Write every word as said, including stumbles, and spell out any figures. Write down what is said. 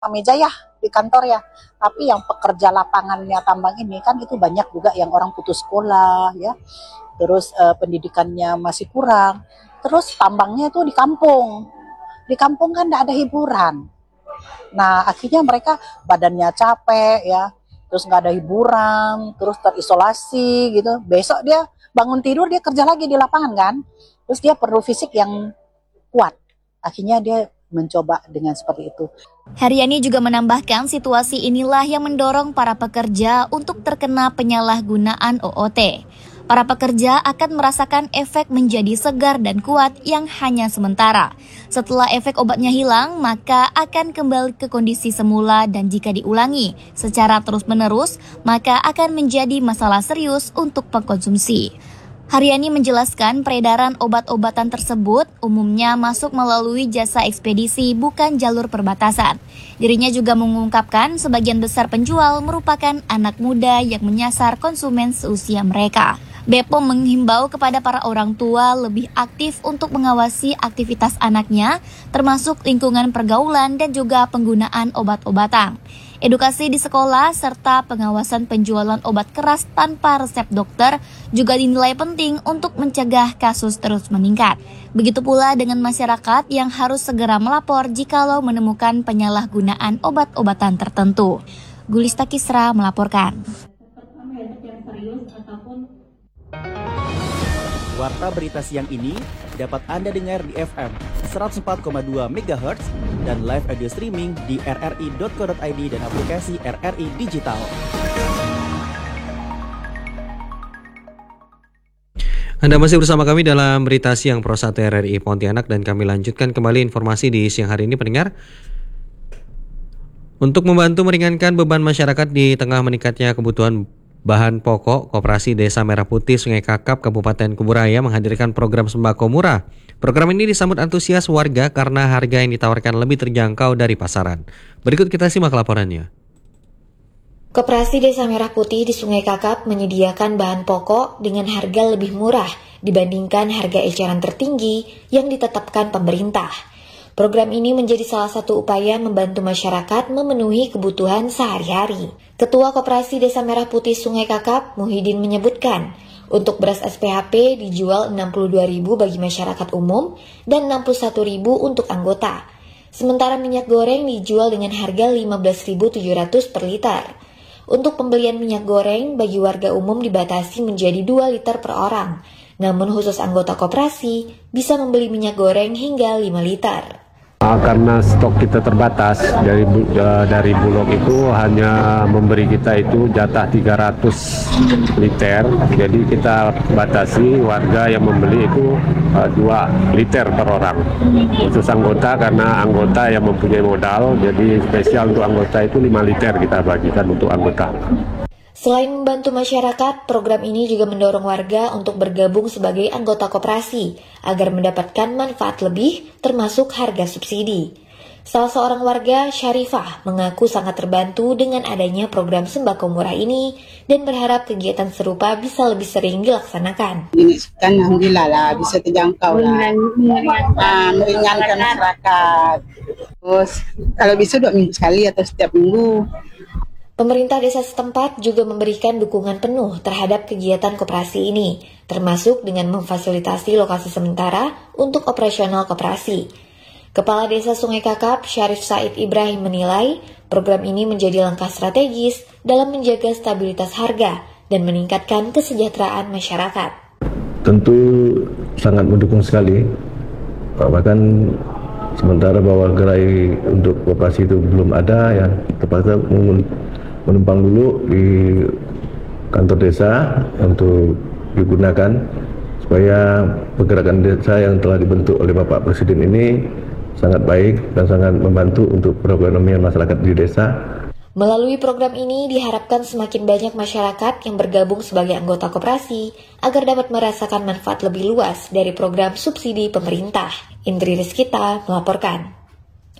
meja ya di kantor ya. Tapi yang pekerja lapangannya tambang ini kan itu banyak juga yang orang putus sekolah ya. Terus eh, pendidikannya masih kurang. Terus tambangnya itu di kampung. Di kampung kan tidak ada hiburan. Nah akhirnya mereka badannya capek ya. Terus nggak ada hiburan. Terus terisolasi gitu. Besok dia bangun tidur dia kerja lagi di lapangan kan. Terus dia perlu fisik yang kuat. Akhirnya dia mencoba dengan seperti itu. Haryani juga menambahkan situasi inilah yang mendorong para pekerja untuk terkena penyalahgunaan O O T. Para pekerja akan merasakan efek menjadi segar dan kuat yang hanya sementara. Setelah efek obatnya hilang, maka akan kembali ke kondisi semula dan jika diulangi secara terus-menerus, maka akan menjadi masalah serius untuk pengkonsumsi. Haryani menjelaskan peredaran obat-obatan tersebut umumnya masuk melalui jasa ekspedisi bukan jalur perbatasan. Dirinya juga mengungkapkan sebagian besar penjual merupakan anak muda yang menyasar konsumen seusia mereka. B P O M menghimbau kepada para orang tua lebih aktif untuk mengawasi aktivitas anaknya, termasuk lingkungan pergaulan dan juga penggunaan obat-obatan. Edukasi di sekolah serta pengawasan penjualan obat keras tanpa resep dokter juga dinilai penting untuk mencegah kasus terus meningkat. Begitu pula dengan masyarakat yang harus segera melapor jikalau menemukan penyalahgunaan obat-obatan tertentu. Gulista Kisra melaporkan. Warta berita siang ini dapat Anda dengar di F M seratus empat koma dua megahertz dan live audio streaming di r r i dot co dot i d dan aplikasi R R I Digital. Anda masih bersama kami dalam berita siang Pro satu R R I Pontianak dan kami lanjutkan kembali informasi di siang hari ini pendengar. Untuk membantu meringankan beban masyarakat di tengah meningkatnya kebutuhan bahan pokok, Koperasi Desa Merah Putih Sungai Kakap Kabupaten Kuburaya menghadirkan program sembako murah. Program ini disambut antusias warga karena harga yang ditawarkan lebih terjangkau dari pasaran. Berikut kita simak laporannya. Koperasi Desa Merah Putih di Sungai Kakap menyediakan bahan pokok dengan harga lebih murah dibandingkan harga eceran tertinggi yang ditetapkan pemerintah. Program ini menjadi salah satu upaya membantu masyarakat memenuhi kebutuhan sehari-hari. Ketua Koperasi Desa Merah Putih Sungai Kakap, Muhyiddin menyebutkan, untuk beras S P H P dijual enam puluh dua ribu rupiah bagi masyarakat umum dan enam puluh satu ribu rupiah untuk anggota. Sementara minyak goreng dijual dengan harga lima belas ribu tujuh ratus rupiah per liter. Untuk pembelian minyak goreng bagi warga umum dibatasi menjadi dua liter per orang. Namun khusus anggota koperasi bisa membeli minyak goreng hingga lima liter. Karena stok kita terbatas dari uh, dari Bulog itu hanya memberi kita itu jatah tiga ratus liter, jadi kita batasi warga yang membeli itu uh, dua liter per orang. Khusus anggota karena anggota yang mempunyai modal, jadi spesial untuk anggota itu lima liter kita bagikan untuk anggota. Selain membantu masyarakat, program ini juga mendorong warga untuk bergabung sebagai anggota koperasi agar mendapatkan manfaat lebih, termasuk harga subsidi. Salah seorang warga, Syarifah, mengaku sangat terbantu dengan adanya program sembako murah ini dan berharap kegiatan serupa bisa lebih sering dilaksanakan. Ini kan alhamdulillah lah bisa terjangkau lah, ah, meringankan masyarakat. Terus kalau bisa dua minggu sekali atau setiap minggu. Pemerintah desa setempat juga memberikan dukungan penuh terhadap kegiatan koperasi ini, termasuk dengan memfasilitasi lokasi sementara untuk operasional koperasi. Kepala Desa Sungai Kakap, Syarif Said Ibrahim menilai, program ini menjadi langkah strategis dalam menjaga stabilitas harga dan meningkatkan kesejahteraan masyarakat. Tentu sangat mendukung sekali, bahkan sementara bahwa gerai untuk koperasi itu belum ada, ya terpaksa menumpang dulu di kantor desa untuk digunakan supaya pergerakan desa yang telah dibentuk oleh Bapak Presiden ini sangat baik dan sangat membantu untuk perekonomian masyarakat di desa. Melalui program ini diharapkan semakin banyak masyarakat yang bergabung sebagai anggota koperasi agar dapat merasakan manfaat lebih luas dari program subsidi pemerintah. Indri Rizkita melaporkan.